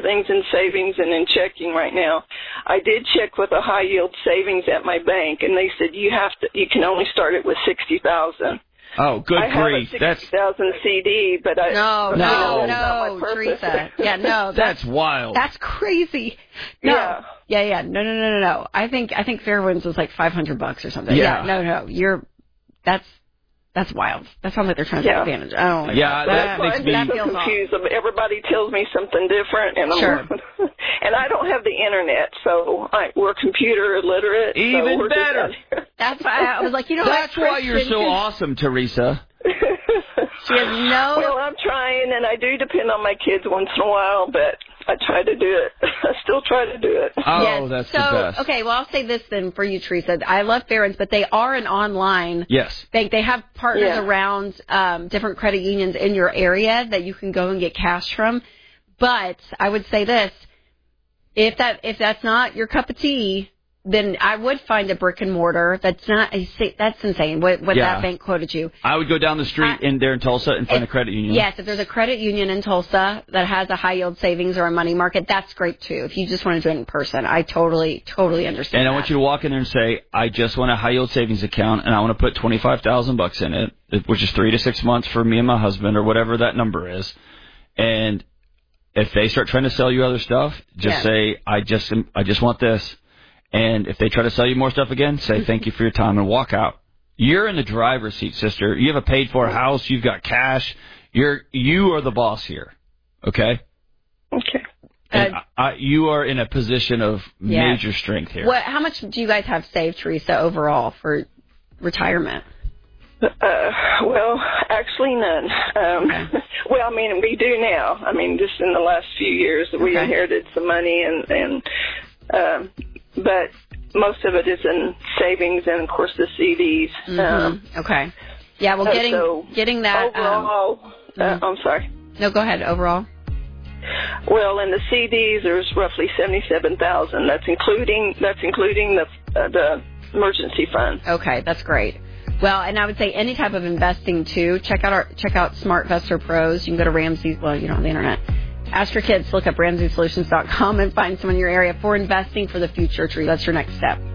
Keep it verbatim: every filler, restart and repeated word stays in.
things in savings and in checking right now. I did check with a high yield savings at my bank, and they said you have to, you can only start it with sixty thousand. Oh, good I grief! have a sixty thousand C D, but I no, no, no, no Teresa. Yeah, no, that's, that's wild. That's crazy. No, yeah, yeah, yeah. No, no, no, no, no. I think I think Fairwinds was like five hundred bucks or something. Yeah. yeah. No, no. You're that's. That's wild. That sounds like they're trying to yeah. take advantage. I don't like yeah, that. that, that makes me I'm so confused. Everybody tells me something different, and I'm sure. and I don't have the internet, so I, we're computer illiterate. Even so better. That's why I was like, you know, that's what, why you're so awesome, Teresa. She has no. Well, I'm trying, and I do depend on my kids once in a while, but I try to do it. I still try to do it. Oh, yes. that's so, the best. Okay, well, I'll say this then for you, Teresa. I love Fairwinds, but they are an online yes. bank. They have partners yeah. around um, different credit unions in your area that you can go and get cash from. But I would say this: if that if that's not your cup of tea, then I would find a brick and mortar. That's not a, that's insane. What, what yeah. that bank quoted you. I would go down the street I, in there in Tulsa and find if, a credit union. Yes, if there's a credit union in Tulsa that has a high yield savings or a money market, that's great too. If you just want to do it in person, I totally, totally understand. And that. I want you to walk in there and say, I just want a high yield savings account and I want to put twenty-five thousand bucks in it, which is three to six months for me and my husband or whatever that number is. And if they start trying to sell you other stuff, just yeah. say, I just, I just want this. And if they try to sell you more stuff again, say thank you for your time and walk out. You're in the driver's seat, sister. You have a paid-for house. You've got cash. You're you are the boss here. Okay. Okay. And Uh, I, I, you are in a position of yeah. major strength here. What? How much do you guys have saved, Teresa, overall for retirement? Uh, well, actually none. Um, okay. Well, I mean, we do now. I mean, just in the last few years, we okay. inherited some money, and and um, but most of it is in savings and, of course, the C Ds. Mm-hmm. Um, okay. Yeah. Well, getting so getting that. Overall, um, uh, mm-hmm. I'm sorry. No, go ahead. Overall. Well, in the C Ds, there's roughly seventy-seven thousand. That's including that's including the uh, the emergency fund. Okay, that's great. Well, and I would say any type of investing too. Check out our check out SmartVestor Pros. You can go to Ramsey. Well, you know, on the internet. Ask your kids. Look up Ramsey Solutions dot com and find someone in your area for investing for the future. Tree. That's your next step.